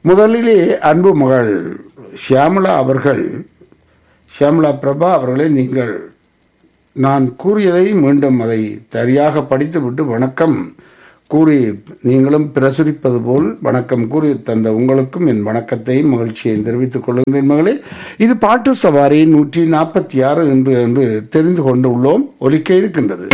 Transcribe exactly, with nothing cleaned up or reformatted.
முதலிலே அன்பு மகள் ஷியாமளா அவர்கள், ஷியாமளா பிரபா அவர்களை, நீங்கள் நான் கூறியதை மீண்டும் அதை சரியாக படித்துவிட்டு வணக்கம் கூறி நீங்களும் பிரசுரிப்பது போல் வணக்கம் கூறி தந்த உங்களுக்கும் என் வணக்கத்தையும் மகிழ்ச்சியையும் தெரிவித்துக் கொள்ளுங்கள் மகளே. இது பாட்டு சவாரி நூற்றி நாற்பத்தி ஆறு என்று என்று தெரிந்து கொண்டு உள்ளோம். ஒலிக்க இருக்கின்றது.